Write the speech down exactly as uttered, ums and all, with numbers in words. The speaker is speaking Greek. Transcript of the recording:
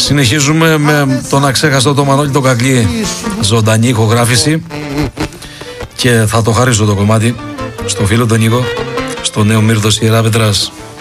Συνεχίζουμε με τον αξέχαστο το Μανώλη το Κακλή, ζωντανή ηχογράφηση, και θα το χαρίσω το κομμάτι στο φίλο τον Νίκο, στο νέο Μύρτος Ιεράπετρας.